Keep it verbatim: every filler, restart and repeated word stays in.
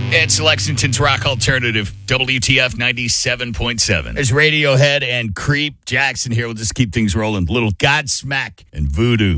It's Lexington's Rock Alternative, W T F ninety-seven point seven. There's Radiohead and Creep. Jackson here. We'll just keep things rolling. Little Godsmack and Voodoo.